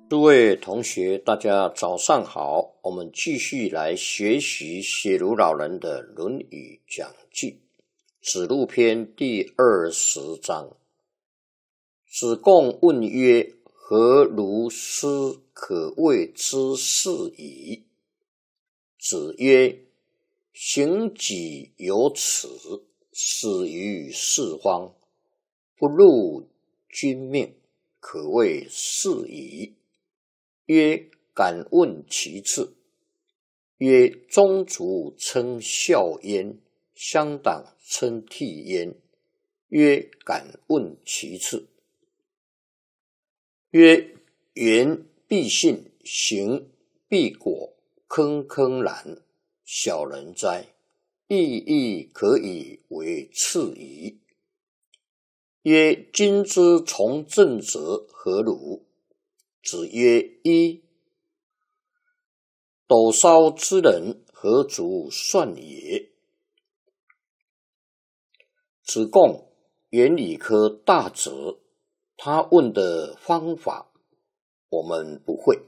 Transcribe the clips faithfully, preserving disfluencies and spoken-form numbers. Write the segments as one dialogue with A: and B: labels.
A: 诸位同学，大家早上好。我们继续来学习写如老人的《论语》讲记，子路篇第二十章。子贡问曰：何如斯可谓之是矣？子曰：行己有耻，死于四方，不入君命，可谓是矣。曰：敢问其次。曰：宗族称孝焉，乡党称悌焉。曰：敢问其次。曰：言必信，行必果，坑坑然，小人哉！亦亦可以为次矣。曰：今之从政者何如？子曰：一，斗烧之人，何足算也？子贡原理科大哲，他问的方法我们不会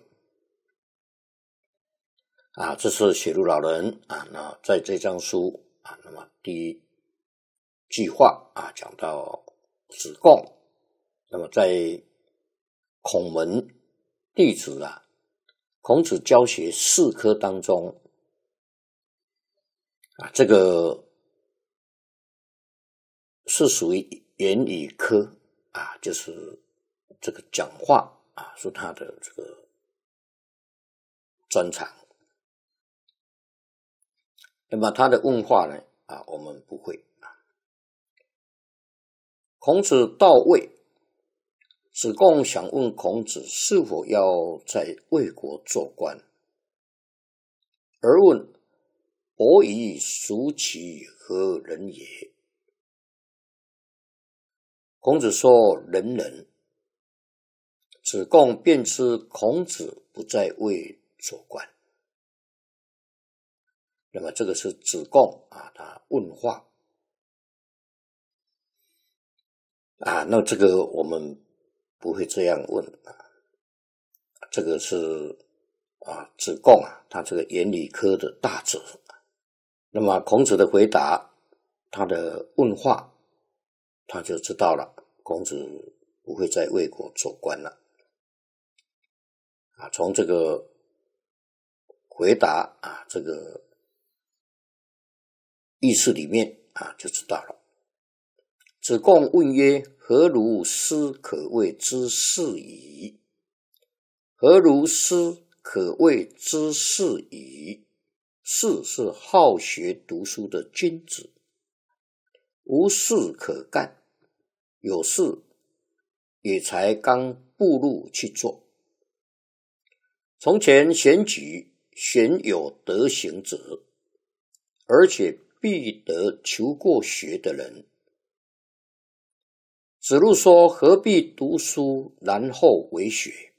A: 啊。这是写如老人啊，那在这章书啊，那么第一句话啊，讲到子贡，那么在孔门弟子啊，孔子教学四科当中啊，这个是属于言语科啊，就是这个讲话啊，是他的这个专长。那么他的问话呢啊，我们不会啊。孔子到魏，子贡想问孔子是否要在魏国做官，而问：伯夷孰其何人也？孔子说：人人。子贡便知孔子不在魏做官。那么这个是子贡啊，他问话啊，那这个我们不会这样问啊。这个是啊，子贡啊，他这个言语科的大哲。那么孔子的回答，他的问话，他就知道了，孔子不会在魏国做官了。啊，从这个回答啊，这个意思里面啊，就知道了。子贡问曰：何如斯可谓之是矣？何如斯可谓之是矣？是是好学读书的君子，无事可干，有事也才刚步入去做。从前选举选有德行者，而且必得求过学的人。子路说：何必读书，然后为学？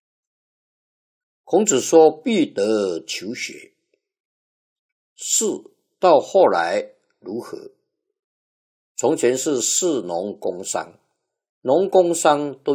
A: 孔子说：必得求学。士到后来如何？从前是士农工商，农工商都